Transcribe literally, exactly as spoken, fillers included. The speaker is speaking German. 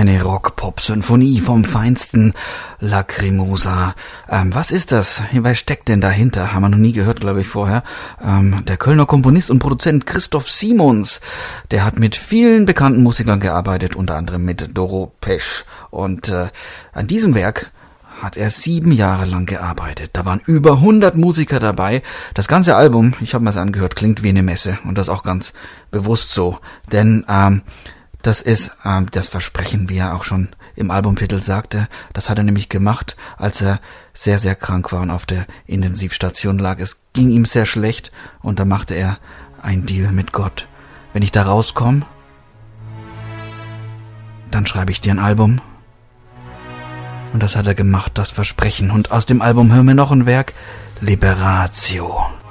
Eine Rock-Pop-Symphonie vom feinsten Lacrimosa. Ähm, was ist das? Was steckt denn dahinter? Haben wir noch nie gehört, glaube ich, vorher. Ähm, der Kölner Komponist und Produzent Christoph Simons, der hat mit vielen bekannten Musikern gearbeitet, unter anderem mit Doro Pesch. Und äh, an diesem Werk hat er sieben Jahre lang gearbeitet. Da waren über hundert Musiker dabei. Das ganze Album, ich habe mir das angehört, klingt wie eine Messe. Und das auch ganz bewusst so. Denn ähm, das ist ähm, das Versprechen, wie er auch schon im Albumtitel sagte. Das hat er nämlich gemacht, als er sehr, sehr krank war und auf der Intensivstation lag. Es ging ihm sehr schlecht und da machte er einen Deal mit Gott. Wenn ich da rauskomme, dann schreibe ich dir ein Album. Und das hat er gemacht, das Versprechen. Und aus dem Album hören wir noch ein Werk, Liberatio.